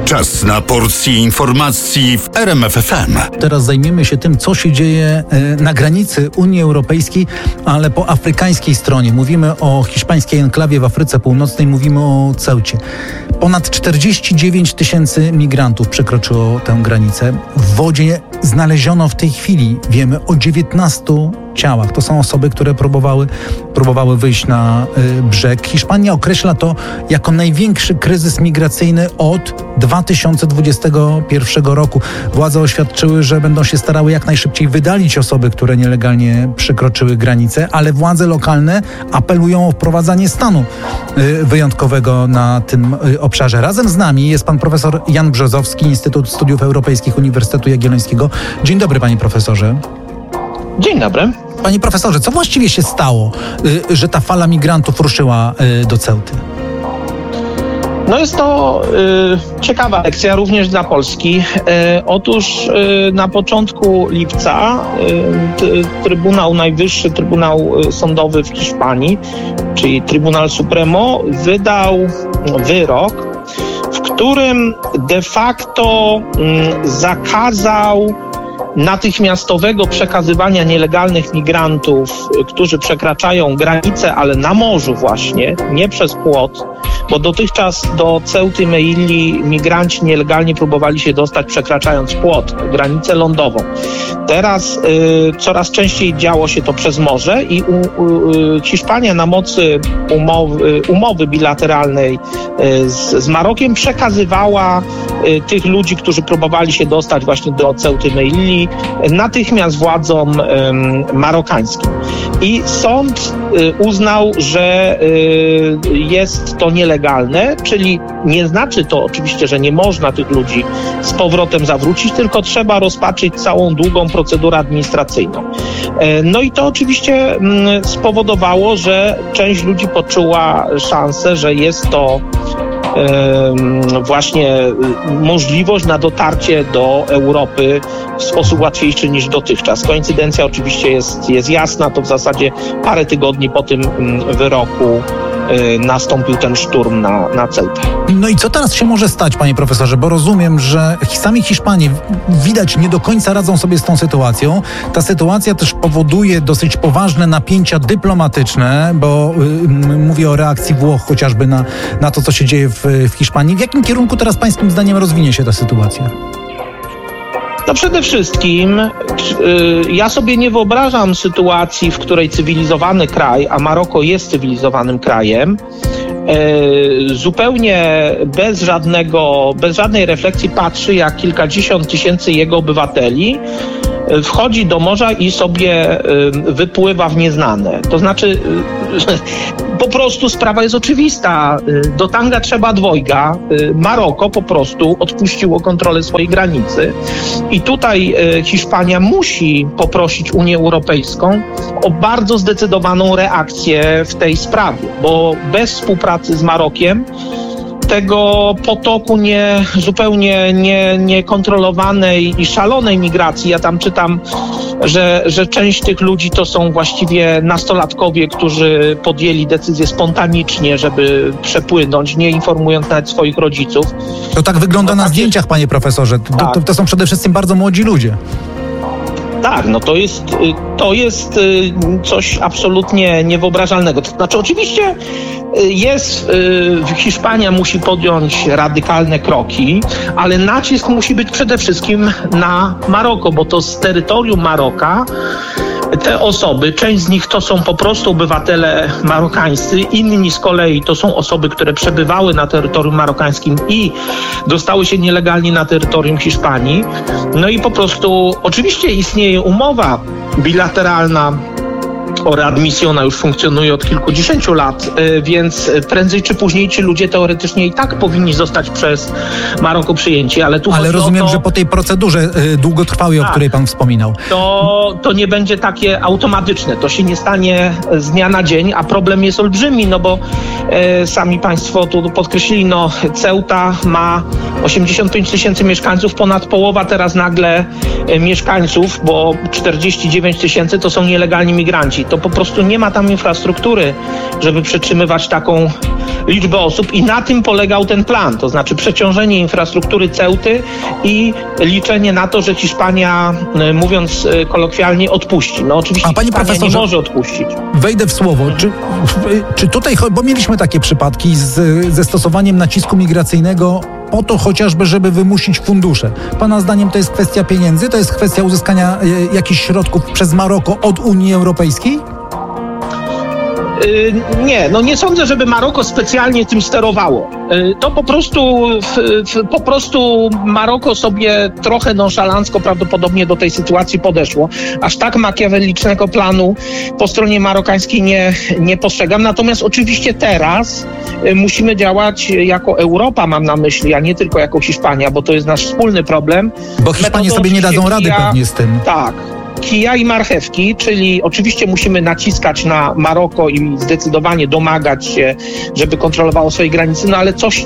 Czas na porcję informacji w RMF FM. Teraz zajmiemy się tym, co się dzieje na granicy Unii Europejskiej, ale po afrykańskiej stronie. Mówimy o hiszpańskiej enklawie w Afryce Północnej, mówimy o Ceucie. Ponad 49 000 migrantów przekroczyło tę granicę. W wodzie znaleziono w tej chwili, wiemy, o 19 ciałach. To są osoby, które próbowały wyjść na brzeg. Hiszpania określa to jako największy kryzys migracyjny od 2021 roku. Władze oświadczyły, że będą się starały jak najszybciej wydalić osoby, które nielegalnie przekroczyły granicę, ale władze lokalne apelują o wprowadzanie stanu wyjątkowego na tym obszarze. Razem z nami jest pan profesor Jan Brzozowski, Instytut Studiów Europejskich Uniwersytetu Jagiellońskiego. Dzień dobry, panie profesorze. Dzień dobry. Panie profesorze, co właściwie się stało, że ta fala migrantów ruszyła do Ceuty? No jest to ciekawa lekcja również dla Polski. Otóż na początku lipca Trybunał Najwyższy, Trybunał Sądowy w Hiszpanii, czyli Tribunal Supremo, wydał wyrok, w którym de facto zakazał natychmiastowego przekazywania nielegalnych migrantów, którzy przekraczają granicę, ale na morzu właśnie, nie przez płot, bo dotychczas do Ceuty Melilli migranci nielegalnie próbowali się dostać przekraczając płot, granicę lądową. Teraz coraz częściej działo się to przez morze i Hiszpania na mocy umowy bilateralnej z Marokiem przekazywała tych ludzi, którzy próbowali się dostać właśnie do Ceuty Melilli, natychmiast władzom marokańskim. I sąd uznał, że jest to nielegalne, czyli nie znaczy to oczywiście, że nie można tych ludzi z powrotem zawrócić, tylko trzeba rozpatrzyć całą długą procedurę administracyjną. No i to oczywiście spowodowało, że część ludzi poczuła szansę, że jest to właśnie możliwość na dotarcie do Europy w sposób łatwiejszy niż dotychczas. Koincydencja oczywiście jest jasna, to w zasadzie parę tygodni po tym wyroku nastąpił ten szturm na Ceutę. No i co teraz się może stać, panie profesorze? Bo rozumiem, że sami Hiszpanie widać nie do końca radzą sobie z tą sytuacją. Ta sytuacja też powoduje dosyć poważne napięcia dyplomatyczne, bo mówię o reakcji Włoch chociażby na to, co się dzieje w Hiszpanii. W jakim kierunku teraz pańskim zdaniem rozwinie się ta sytuacja? No przede wszystkim ja sobie nie wyobrażam sytuacji, w której cywilizowany kraj, a Maroko jest cywilizowanym krajem, zupełnie bez żadnej refleksji patrzy, jak kilkadziesiąt tysięcy jego obywateli wchodzi do morza i sobie wypływa w nieznane. To znaczy, po prostu sprawa jest oczywista. Do tanga trzeba dwojga. Maroko po prostu odpuściło kontrolę swojej granicy. I tutaj Hiszpania musi poprosić Unię Europejską o bardzo zdecydowaną reakcję w tej sprawie, bo bez współpracy z Marokiem tego potoku zupełnie niekontrolowanej i szalonej migracji. Ja tam czytam, że część tych ludzi to są właściwie nastolatkowie, którzy podjęli decyzję spontanicznie, żeby przepłynąć, nie informując nawet swoich rodziców. To tak wygląda na zdjęciach, panie profesorze. To są przede wszystkim bardzo młodzi ludzie. Tak, no to jest coś absolutnie niewyobrażalnego. To znaczy oczywiście Hiszpania musi podjąć radykalne kroki, ale nacisk musi być przede wszystkim na Maroko, bo to z terytorium Maroka te osoby, część z nich to są po prostu obywatele marokańscy, inni z kolei to są osoby, które przebywały na terytorium marokańskim i dostały się nielegalnie na terytorium Hiszpanii. No i po prostu oczywiście istnieje umowa bilateralna o readmisji, ona już funkcjonuje od kilkudziesięciu lat, więc prędzej czy później ci ludzie teoretycznie i tak powinni zostać przez Maroko przyjęci, ale tu ale rozumiem, że po tej procedurze długotrwałej, o której pan wspominał. To nie będzie takie automatyczne, to się nie stanie z dnia na dzień, a problem jest olbrzymi, no bo sami państwo tu podkreślili, Ceuta ma 85 000 mieszkańców, ponad połowa teraz nagle mieszkańców, bo 49 000 to są nielegalni migranci. To po prostu nie ma tam infrastruktury, żeby przetrzymywać taką liczbę osób i na tym polegał ten plan, to znaczy przeciążenie infrastruktury Ceuty i liczenie na to, że Hiszpania, mówiąc kolokwialnie, odpuści. No oczywiście Hiszpania nie może odpuścić. Wejdę w słowo. Czy tutaj, bo mieliśmy takie przypadki ze stosowaniem nacisku migracyjnego po to chociażby, żeby wymusić fundusze. Pana zdaniem to jest kwestia pieniędzy? To jest kwestia uzyskania jakichś środków przez Maroko od Unii Europejskiej? Nie, nie sądzę, żeby Maroko specjalnie tym sterowało. To po prostu Maroko sobie trochę nonszalancko prawdopodobnie do tej sytuacji podeszło. Aż tak makiawelicznego planu po stronie marokańskiej nie postrzegam. Natomiast oczywiście teraz musimy działać jako Europa, mam na myśli, a nie tylko jako Hiszpania, bo to jest nasz wspólny problem. Bo Hiszpanie sobie nie dadzą rady pewnie z tym. Tak. Kija i marchewki, czyli oczywiście musimy naciskać na Maroko i zdecydowanie domagać się, żeby kontrolowało swoje granice, no ale coś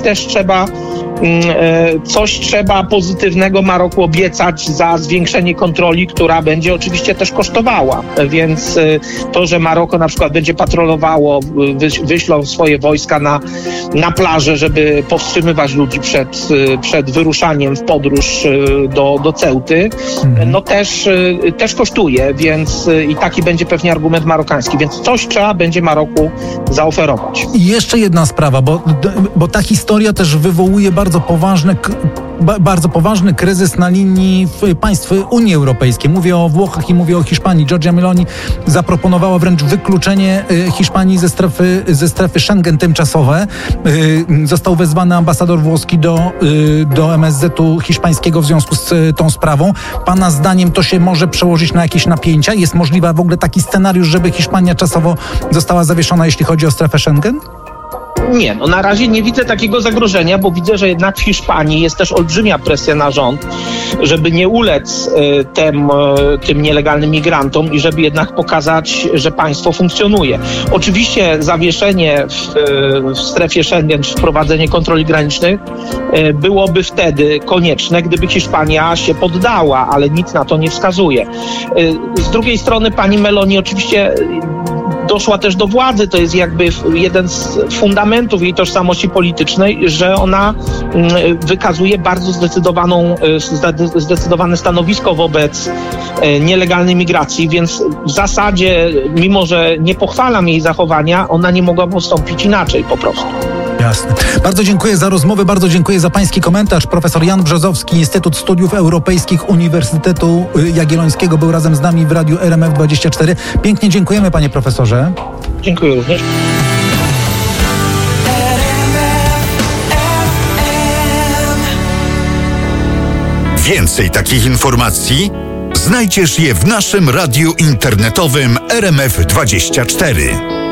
trzeba pozytywnego Maroku obiecać za zwiększenie kontroli, która będzie oczywiście też kosztowała. Więc to, że Maroko na przykład będzie patrolowało, wyślą swoje wojska na plażę, żeby powstrzymywać ludzi przed wyruszaniem w podróż do Ceuty, no też kosztuje, więc i taki będzie pewnie argument marokański, więc coś trzeba będzie Maroku zaoferować. I jeszcze jedna sprawa, bo ta historia też wywołuje bardzo poważny kryzys na linii państw Unii Europejskiej. Mówię o Włochach i mówię o Hiszpanii. Giorgia Meloni zaproponowała wręcz wykluczenie Hiszpanii ze strefy Schengen tymczasowe. Został wezwany ambasador włoski do MSZ-u hiszpańskiego w związku z tą sprawą. Pana zdaniem to się może przełożyć na jakieś napięcia? Jest możliwy w ogóle taki scenariusz, żeby Hiszpania czasowo została zawieszona, jeśli chodzi o strefę Schengen? Nie, na razie nie widzę takiego zagrożenia, bo widzę, że jednak w Hiszpanii jest też olbrzymia presja na rząd, żeby nie ulec tym nielegalnym migrantom i żeby jednak pokazać, że państwo funkcjonuje. Oczywiście zawieszenie w strefie Schengen czy wprowadzenie kontroli granicznych byłoby wtedy konieczne, gdyby Hiszpania się poddała, ale nic na to nie wskazuje. Z drugiej strony pani Meloni oczywiście doszła też do władzy, to jest jakby jeden z fundamentów jej tożsamości politycznej, że ona wykazuje bardzo zdecydowane stanowisko wobec nielegalnej migracji, więc w zasadzie, mimo że nie pochwalam jej zachowania, ona nie mogła postąpić inaczej po prostu. Jasne. Bardzo dziękuję za rozmowę, bardzo dziękuję za pański komentarz. Profesor Jan Brzozowski, Instytut Studiów Europejskich Uniwersytetu Jagiellońskiego był razem z nami w radiu RMF24. Pięknie dziękujemy, panie profesorze. Dziękuję również. Więcej takich informacji znajdziesz je w naszym radiu internetowym RMF24.